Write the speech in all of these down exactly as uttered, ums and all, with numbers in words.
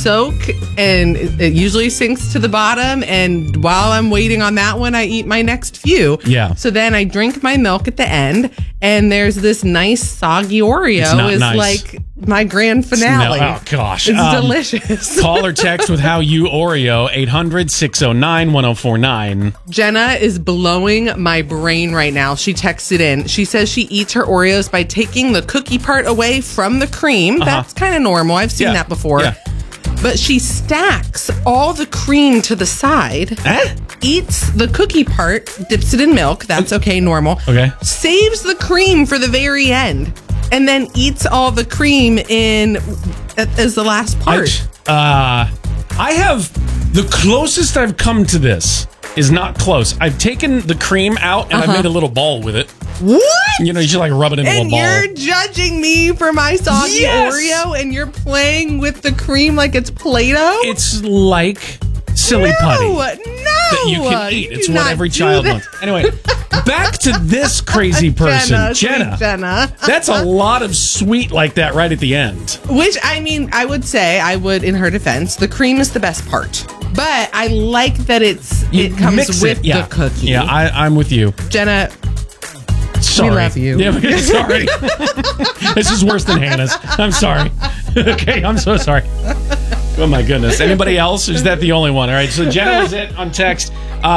soak, and it it usually sinks to the bottom. And while I'm waiting on that one, I eat my next few. Yeah. So then I drink my milk at the end, and there's this nice soggy Oreo. It's not is nice. like my grand finale. No, oh, gosh. It's Um, delicious. Call or text with how you Oreo, eight hundred, six oh nine, one oh four nine. Jenna is blowing my brain right now. She texted in. She says she eats her Oreos by taking the cookie part away from the cream. Uh-huh. That's kind of normal. I've seen Yeah. that before. Yeah. But she stacks all the cream to the side, Eh? eats the cookie part, dips it in milk. That's okay, normal. Okay. Saves the cream for the very end, and then eats all the cream in as the last part. I, uh, I have the closest I've come to this is not close. I've taken the cream out and Uh-huh. I've made a little ball with it. What? You know, you just like rub it into And a ball. you're judging me for my soggy Yes. Oreo, and you're playing with the cream like it's Play-Doh? It's like silly no, putty no. that you can eat. You It's do what not every do child that. wants. Anyway, back to this crazy person, Jenna. sweet Jenna. Jenna. That's a lot of sweet like that right at the end. Which, I mean, I would say, I would, in her defense, the cream is the best part. But I like that it's You it comes mix with it. Yeah. the cookie. Yeah, I, I'm with you. Jenna, Sorry. we love you. Yeah, we're sorry. This is worse than Hannah's. I'm sorry. Okay, I'm so sorry. Oh my goodness. Anybody else? Or is that the only one? All right. So Jenna was it on text.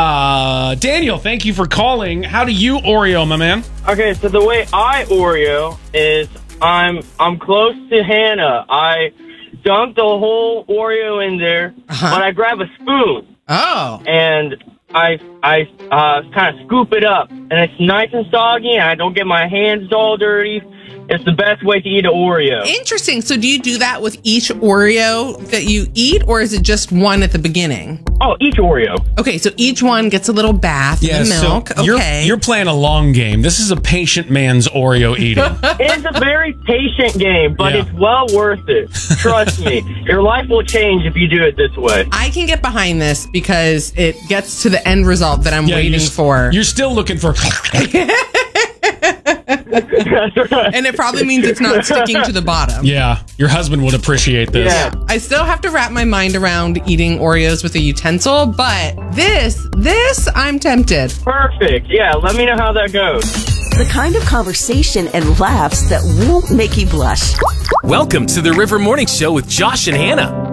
Uh, Daniel, thank you for calling. How do you Oreo, my man? Okay, so the way I Oreo is I'm I'm close to Hannah. I dunk the whole Oreo in there, Uh-huh. but I grab a spoon oh. and I I uh, kind of scoop it up, and it's nice and soggy, and I don't get my hands all dirty. It's the best way to eat an Oreo. Interesting. So do you do that with each Oreo that you eat, or is it just one at the beginning? Oh, each Oreo. Okay, so each one gets a little bath in milk. So you're, okay. you're playing a long game. This is a patient man's Oreo eating. It's a very patient game, but Yeah. it's well worth it. Trust me. Your life will change if you do it this way. I can get behind this because it gets to the end result that I'm Yeah, waiting you're, for. You're still looking for. That's right. And it probably means it's not sticking to the bottom. Yeah, your husband would appreciate this. Yeah. I still have to wrap my mind around eating Oreos with a utensil, but this, this, I'm tempted. Perfect. Yeah, let me know how that goes. The kind of conversation and laughs that won't make you blush. Welcome to the River Morning Show with Josh and Hannah